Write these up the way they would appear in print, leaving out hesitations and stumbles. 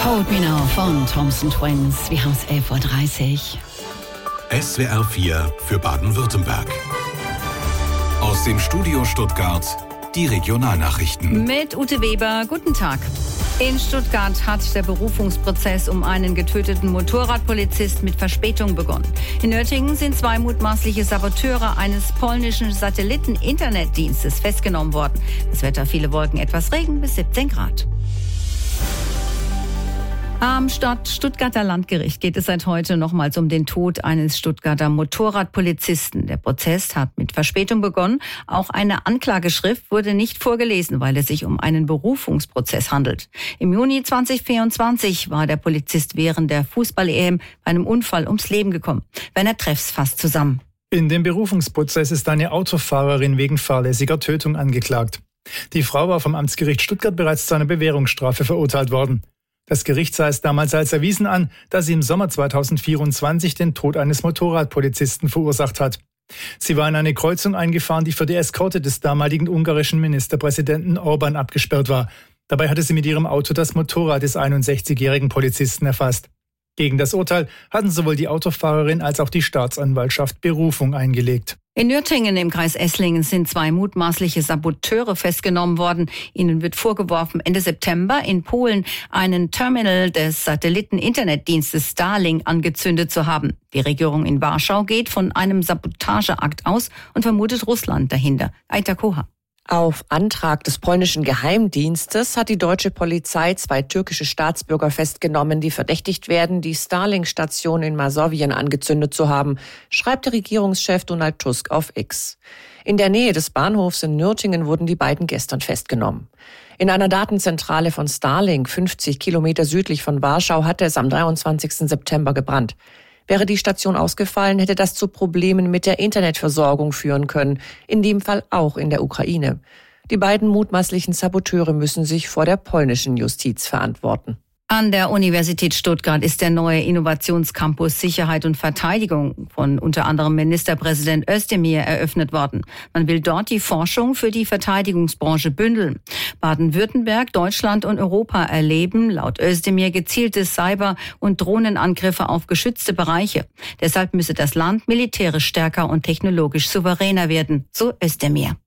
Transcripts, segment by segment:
Hold Me Now von Thompson Twins. Wir haben es 11.30 Uhr. SWR 4 für Baden-Württemberg. Aus dem Studio Stuttgart die Regionalnachrichten. Mit Ute Weber, guten Tag. In Stuttgart hat der Berufungsprozess um einen getöteten Motorradpolizist mit Verspätung begonnen. In Nürtingen sind 2 mutmaßliche Saboteure eines polnischen Satelliten-Internetdienstes festgenommen worden. Das Wetter: viele Wolken, etwas Regen bis 17 Grad. Am Stuttgarter Landgericht geht es seit heute nochmals um den Tod eines Stuttgarter Motorradpolizisten. Der Prozess hat mit Verspätung begonnen. Auch eine Anklageschrift wurde nicht vorgelesen, weil es sich um einen Berufungsprozess handelt. Im Juni 2024 war der Polizist während der Fußball-EM bei einem Unfall ums Leben gekommen. Werner Treffs fasst zusammen. In dem Berufungsprozess ist eine Autofahrerin wegen fahrlässiger Tötung angeklagt. Die Frau war vom Amtsgericht Stuttgart bereits zu einer Bewährungsstrafe verurteilt worden. Das Gericht sah es damals als erwiesen an, dass sie im Sommer 2024 den Tod eines Motorradpolizisten verursacht hat. Sie war in eine Kreuzung eingefahren, die für die Eskorte des damaligen ungarischen Ministerpräsidenten Orban abgesperrt war. Dabei hatte sie mit ihrem Auto das Motorrad des 61-jährigen Polizisten erfasst. Gegen das Urteil hatten sowohl die Autofahrerin als auch die Staatsanwaltschaft Berufung eingelegt. In Nürtingen im Kreis Esslingen sind 2 mutmaßliche Saboteure festgenommen worden. Ihnen wird vorgeworfen, Ende September in Polen einen Terminal des Satelliten-Internetdienstes Starlink angezündet zu haben. Die Regierung in Warschau geht von einem Sabotageakt aus und vermutet Russland dahinter. Aita Koha. Auf Antrag des polnischen Geheimdienstes hat die deutsche Polizei 2 türkische Staatsbürger festgenommen, die verdächtigt werden, die Starlink-Station in Masowien angezündet zu haben, schreibt der Regierungschef Donald Tusk auf X. In der Nähe des Bahnhofs in Nürtingen wurden die beiden gestern festgenommen. In einer Datenzentrale von Starlink, 50 Kilometer südlich von Warschau, hatte es am 23. September gebrannt. Wäre die Station ausgefallen, hätte das zu Problemen mit der Internetversorgung führen können, in dem Fall auch in der Ukraine. Die beiden mutmaßlichen Saboteure müssen sich vor der polnischen Justiz verantworten. An der Universität Stuttgart ist der neue Innovationscampus Sicherheit und Verteidigung von unter anderem Ministerpräsident Özdemir eröffnet worden. Man will dort die Forschung für die Verteidigungsbranche bündeln. Baden-Württemberg, Deutschland und Europa erleben laut Özdemir gezielte Cyber- und Drohnenangriffe auf geschützte Bereiche. Deshalb müsse das Land militärisch stärker und technologisch souveräner werden, so Özdemir.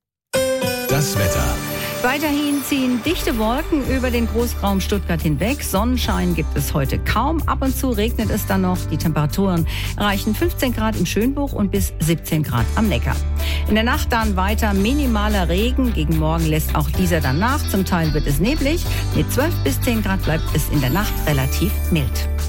Das Wetter. Weiterhin ziehen dichte Wolken über den Großraum Stuttgart hinweg. Sonnenschein gibt es heute kaum. Ab und zu regnet es dann noch. Die Temperaturen erreichen 15 Grad in Schönbuch und bis 17 Grad am Neckar. In der Nacht dann weiter minimaler Regen. Gegen Morgen lässt auch dieser dann nach. Zum Teil wird es neblig. Mit 12 bis 10 Grad bleibt es in der Nacht relativ mild.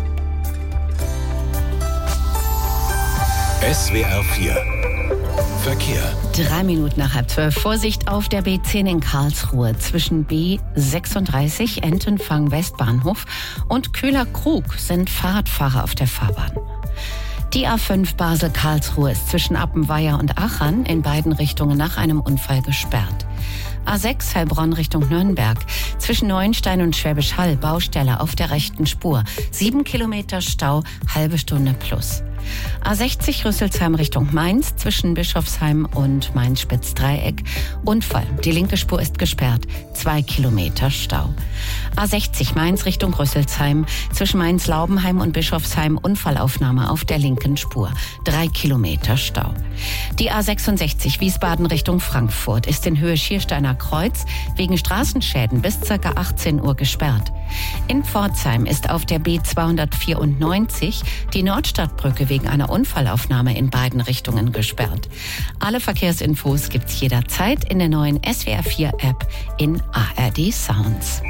SWR 4 Verkehr. 3 Minuten nach 11:30. Vorsicht auf der B10 in Karlsruhe zwischen B36 Entenfang Westbahnhof und Köhler-Krug sind Fahrradfahrer auf der Fahrbahn. Die A5 Basel-Karlsruhe ist zwischen Appenweier und Aachen in beiden Richtungen nach einem Unfall gesperrt. A6 Heilbronn Richtung Nürnberg. Zwischen Neuenstein und Schwäbisch Hall Baustelle auf der rechten Spur. 7 Kilometer Stau, halbe Stunde plus. A60 Rüsselsheim Richtung Mainz zwischen Bischofsheim und Mainz-Spitz-Dreieck. Unfall. Die linke Spur ist gesperrt. 2 Kilometer Stau. A60 Mainz Richtung Rüsselsheim zwischen Mainz-Laubenheim und Bischofsheim. Unfallaufnahme auf der linken Spur. 3 Kilometer Stau. Die A66 Wiesbaden Richtung Frankfurt ist in Höhe Schiersteiner Kreuz wegen Straßenschäden bis ca. 18 Uhr gesperrt. In Pforzheim ist auf der B294 die Nordstadtbrücke wegen einer Unfallaufnahme in beiden Richtungen gesperrt. Alle Verkehrsinfos gibt's jederzeit in der neuen SWR 4 App in ARD Sounds.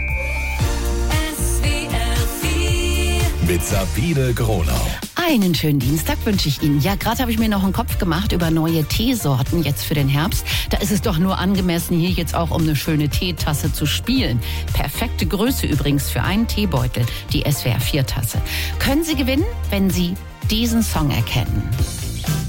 Mit Sabine Gronau. Einen schönen Dienstag wünsche ich Ihnen. Ja, gerade habe ich mir noch einen Kopf gemacht über neue Teesorten jetzt für den Herbst. Da ist es doch nur angemessen, hier jetzt auch um eine schöne Teetasse zu spielen. Perfekte Größe übrigens für einen Teebeutel, die SWR 4 Tasse. Können Sie gewinnen, wenn Sie diesen Song erkennen.